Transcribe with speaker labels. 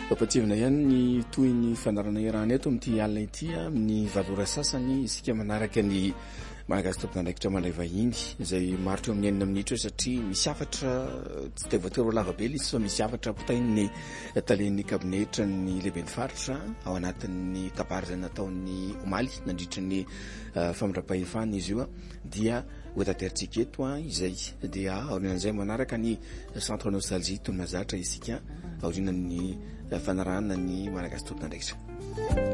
Speaker 1: Papatsivana ihany ny toy ny fanarana irany eto amin'ity alina ity amin'ny valora sasany isika manaraka ny Malagasy tompon'andraikitra mandray vahiny izay marotra amin'ny 9 minitra satria misy afatra tsy dia voatery ho lava be ilay izy fa misy afatra potahin'ny talen'ny kabinetra ny lehiben'ny faritra ao anatin'ny kabary izay nataon'ny omaly nandritra ny famindram-pahefana izy io dia hotaterantsika eto izay dia aorian'izay manaraka ny centre nostalgie toy ny mahazatra isika aorianan'ny fanarahana ny Malagasy tompon'andraikitra.